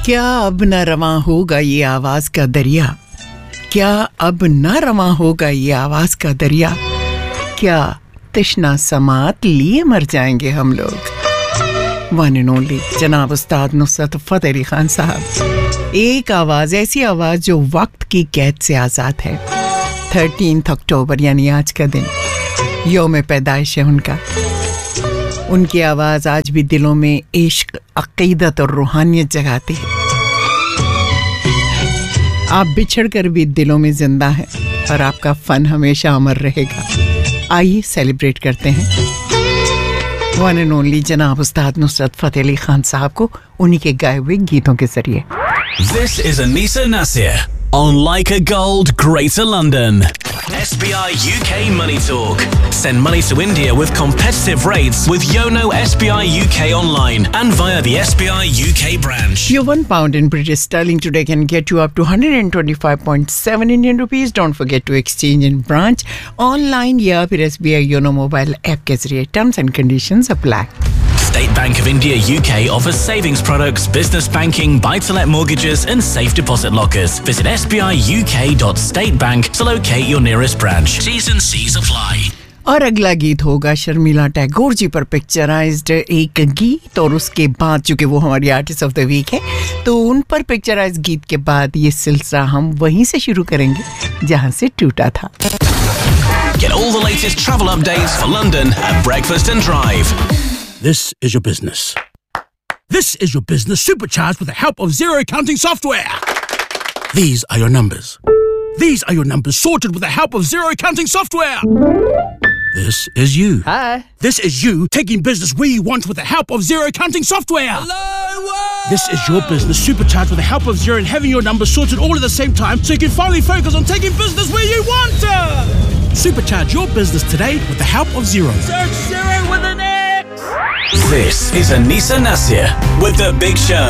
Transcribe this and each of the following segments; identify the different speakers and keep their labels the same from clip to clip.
Speaker 1: क्या अब न रवां होगा ये आवाज का दरिया, क्या अब न रवां होगा ये आवाज का दरिया, क्या तृष्णा समात लिए मर जाएंगे हम लोग। वन एंड ओनली जनाब उस्ताद नुसरत फतेह अली खान साहब, एक आवाज, ऐसी आवाज जो वक्त की कैद से आजाद है। 13 अक्टूबर यानी आज का दिन यौम पैदाइश है उनका। उनकी आवाज आज भी दिलों में इश्क, अकीदत और रूहानियत जगाती है। आप बिछड़ कर भी दिलों में जिंदा हैं और आपका फन हमेशा अमर रहेगा। आइए सेलिब्रेट करते हैं वन एंड ओनली जनाब उस्ताद नुसरत फतेह अली खान साहब को उन्हीं के गाए हुए गीतों के जरिए।
Speaker 2: This is Anisa Nasir on Leica Gold, Greater London. SBI UK Money Talk. Send money to India with competitive rates with Yono SBI UK online and via the SBI UK branch.
Speaker 1: Your £1 in British sterling today can get you up to 125.7 Indian rupees. Don't forget to exchange in branch, online या फिर SBI Yono mobile app के जरिए. Terms and conditions apply.
Speaker 2: State Bank of India UK offers savings products, business banking, buy-to-let mortgages and safe deposit lockers. Visit sbiuk.statebank to locate your nearest branch. T's and C's apply.
Speaker 1: और अगला गीत होगा शर्मिला टैगोर जी पर picturised एक गीत, और उसके बाद चूंकि वो हमारी आर्टिस्ट ऑफ द वीक है तो उन पर पिक्चराइज्ड गीत के बाद ये सिलसिला हम वहीं से शुरू करेंगे जहां से टूटा था।
Speaker 2: Get all the latest travel updates for London at Breakfast and Drive.
Speaker 3: This is your business. This is your business supercharged with the help of Zero Accounting software. These are your numbers. These are your numbers sorted with the help of Zero Accounting software. This is you.
Speaker 1: Hi.
Speaker 3: This is you taking business where you want with the help of Zero Accounting software.
Speaker 2: Hello.
Speaker 3: This is your business supercharged with the help of Zero and having your numbers sorted all at the same time so you can finally focus on taking business where you want to. Supercharge your business today with the help of Zero.
Speaker 4: Search Zero with an X.
Speaker 2: This is Anisa Nasir with The Big Show.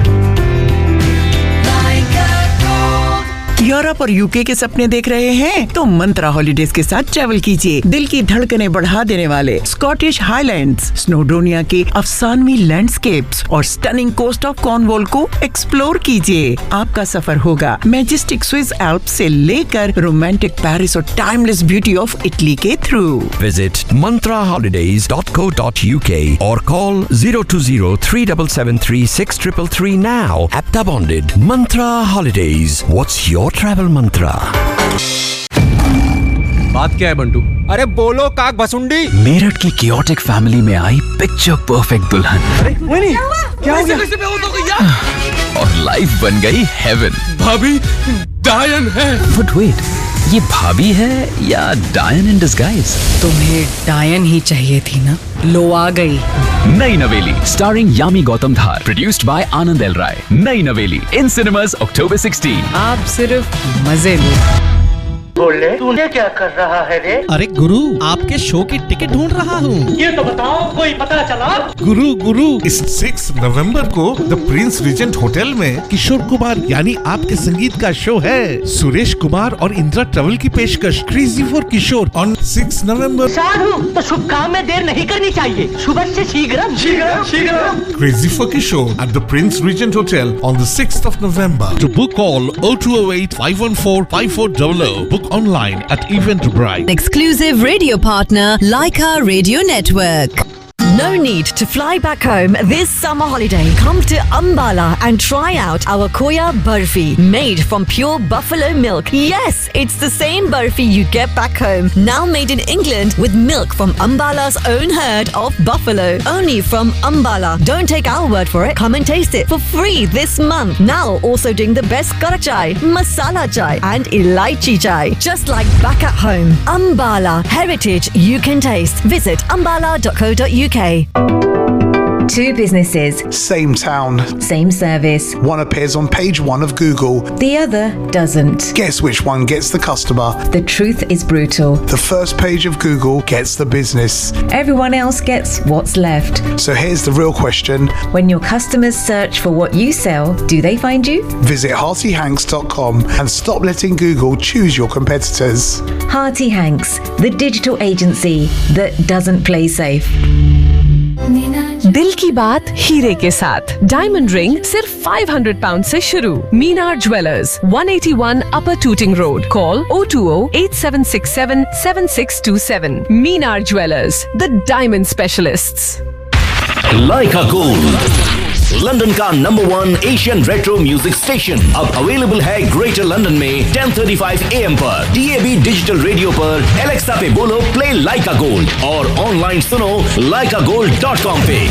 Speaker 1: Europe और UK के सपने देख रहे हैं तो मंत्रा holidays के साथ travel कीजिए। दिल की धड़कनें बढ़ा देने वाले स्कॉटिश हाईलैंड्स, स्नोडोनिया के अफसानवी लैंडस्केप्स और स्टनिंग कोस्ट ऑफ कॉर्नवॉल को एक्सप्लोर कीजिए। आपका सफर होगा मैजेस्टिक स्विस एल्प्स से लेकर रोमांटिक पेरिस और टाइमलेस ब्यूटी ऑफ इटली के through.
Speaker 5: Visit mantraholidays.co.uk or call 020-3773-6333 now. Apta bonded. Mantra Holidays. What's your travel mantra?
Speaker 6: बात क्या है बंटू? अरे बोलो काक भसुंडी।
Speaker 7: मेरठ की कियोटिक फैमिली में आई पिक्चर परफेक्ट दुल्हन।
Speaker 6: अरे नहीं, क्या हो गया?
Speaker 7: और लाइफ बन गई हेवन।
Speaker 6: भाभी डायन है।
Speaker 7: बट वेट, ये भाभी है या डायन इन डिस्गाइज?
Speaker 8: तुम्हें डायन ही चाहिए थी ना, लो आ गई।
Speaker 7: नई नवेली starring Yami Gautam Dhar, produced by Anand L राय। नई नवेली इन सिनेमास October 16।
Speaker 8: आप सिर्फ मजे लो।
Speaker 4: बोले तूने क्या कर रहा है रे?
Speaker 9: अरे गुरु, आपके शो की टिकट ढूंढ रहा हूँ।
Speaker 4: ये तो बताओ, कोई पता चला?
Speaker 10: गुरु इस 6 नवंबर को द प्रिंस रीजेंट होटल में किशोर कुमार यानी आपके संगीत का शो है। सुरेश कुमार और इंदिरा ट्रेवल की पेशकश क्रेजी फॉर किशोर ऑन 6 नवंबर।
Speaker 4: साधु तो शुभ काम में देर नहीं करनी चाहिए, सुबह से शीघ्रम।
Speaker 10: Crazy for Kishore at the Prince Regent Hotel on the 6th of November. To book call 0208-514-5400. Book online at Eventbrite.
Speaker 11: Exclusive radio partner Leica Radio Network.
Speaker 12: No need to fly back home this summer holiday. Come to Ambala and try out our Khoya Barfi, made from pure buffalo milk. Yes, it's the same barfi you get back home, now made in England with milk from Ambala's own herd of buffalo. Only from Ambala. Don't take our word for it. Come and taste it for free this month. Now also doing the best kara chai, masala chai and elaichi chai. Just like back at home. Ambala. Heritage you can taste. Visit ambala.co.uk.
Speaker 13: Two businesses.
Speaker 14: Same town.
Speaker 13: Same service.
Speaker 14: One appears on page 1 of Google.
Speaker 13: The other doesn't.
Speaker 14: Guess which one gets the customer?
Speaker 13: The truth is brutal.
Speaker 14: The first page of Google gets the business.
Speaker 13: Everyone else gets what's left.
Speaker 14: So here's the real question.
Speaker 13: When your customers search for what you sell, do they find you?
Speaker 14: Visit HeartyHanks.com and stop letting Google choose your competitors.
Speaker 13: Hearty Hanks, the digital agency that doesn't play safe.
Speaker 15: दिल की बात हीरे के साथ। Diamond ring सिर्फ 500 pound से शुरू। मीनार jewellers, 181 upper tooting road. Call 020-8767-7627। Minar jewellers, the diamond specialists.
Speaker 16: Lyca gold, London का number 1 Asian retro music station, अब अवेलेबल है ग्रेटर लंदन में 10:35 AM पर, DAB डिजिटल रेडियो पर, एलेक्सा पे बोलो प्ले लाइका गोल्ड और ऑनलाइन सुनो laikagold.com पे।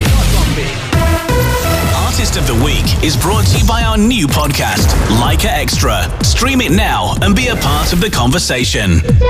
Speaker 2: Artist of the Week is brought to you by our new podcast, Laika Extra. Stream it now and be a part of the conversation.